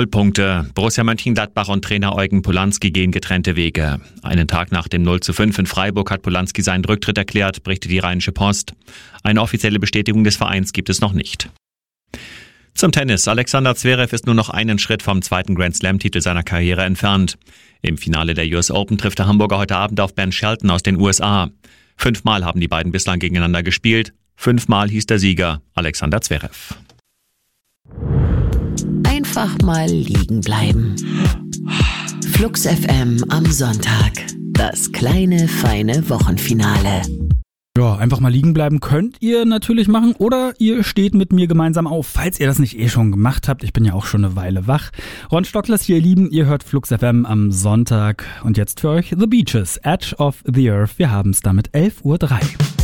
0 Punkte. Borussia Mönchengladbach und Trainer Eugen Polanski gehen getrennte Wege. Einen Tag nach dem 0:5 in Freiburg hat Polanski seinen Rücktritt erklärt, berichtet die Rheinische Post. Eine offizielle Bestätigung des Vereins gibt es noch nicht. Zum Tennis. Alexander Zverev ist nur noch einen Schritt vom zweiten Grand-Slam-Titel seiner Karriere entfernt. Im Finale der US Open trifft der Hamburger heute Abend auf Ben Shelton aus den USA. 5-mal haben die beiden bislang gegeneinander gespielt. 5-mal hieß der Sieger Alexander Zverev. Einfach mal liegen bleiben. Flux FM am Sonntag. Das kleine, feine Wochenfinale. Ja, einfach mal liegen bleiben könnt ihr natürlich machen oder ihr steht mit mir gemeinsam auf, falls ihr das nicht schon gemacht habt. Ich bin ja auch schon eine Weile wach. Ron Stocklers hier, ihr Lieben, ihr hört Flux FM am Sonntag und jetzt für euch The Beaches, Edge of the Earth. Wir haben es damit 11:03 Uhr.